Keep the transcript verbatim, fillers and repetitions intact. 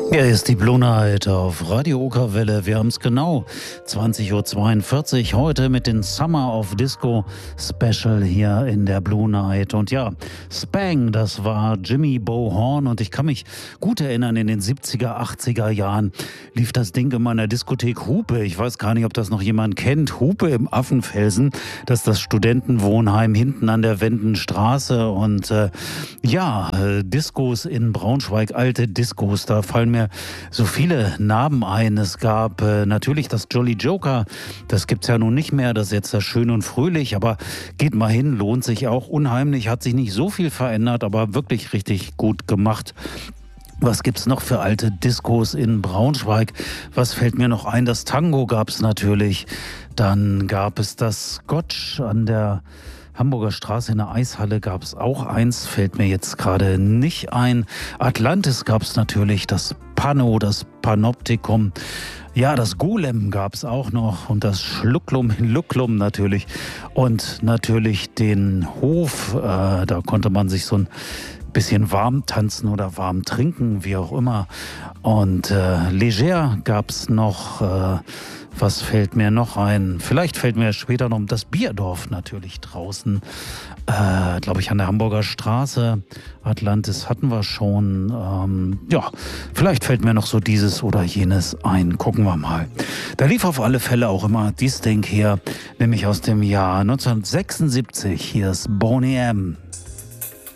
Ja, hier ist die Blue Night auf Radio Okerwelle. Wir haben es genau zwanzig Uhr zweiundvierzig heute mit den Summer of Disco Special hier in der Blue Night. Und ja, Spang, das war Jimmy Bo Horn und ich kann mich gut erinnern, in den siebziger, achtziger Jahren lief das Ding immer in der Diskothek Hupe. Ich weiß gar nicht, ob das noch jemand kennt. Hupe im Affenfelsen, das ist das Studentenwohnheim hinten an der Wendenstraße. Und äh, ja, äh, Diskos in Braunschweig, alte Diskos, da fallen mir so viele Namen ein. Es gab äh, natürlich das Jolly Joker, das gibt's ja nun nicht mehr, das ist jetzt das Schön und Fröhlich, aber geht mal hin, lohnt sich auch unheimlich, hat sich nicht so viel verändert, aber wirklich richtig gut gemacht. Was gibt's noch für alte Diskos in Braunschweig? Was fällt mir noch ein? Das Tango gab's natürlich. Dann gab es das Scotch an der Hamburger Straße in der Eishalle, gab es auch eins, fällt mir jetzt gerade nicht ein. Atlantis gab es natürlich, das Pano, das Panoptikum. Ja, das Golem gab es auch noch und das Schlucklum Lucklum natürlich. Und natürlich den Hof, äh, da konnte man sich so ein bisschen warm tanzen oder warm trinken, wie auch immer. Und äh, Leger gab es noch. Äh, Was fällt mir noch ein? Vielleicht fällt mir später noch das Bierdorf natürlich draußen, äh, glaube ich, an der Hamburger Straße. Atlantis hatten wir schon. Ähm, ja, vielleicht fällt mir noch so dieses oder jenes ein. Gucken wir mal. Da lief auf alle Fälle auch immer dies Ding hier, nämlich aus dem Jahr neunzehnhundertsechsundsiebzig. Hier ist Boney M.